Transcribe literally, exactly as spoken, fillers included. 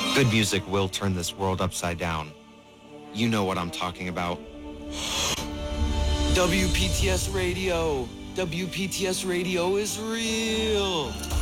Good music will turn this world upside down. You know what I'm talking about. W P T S Radio. W P T S Radio is real.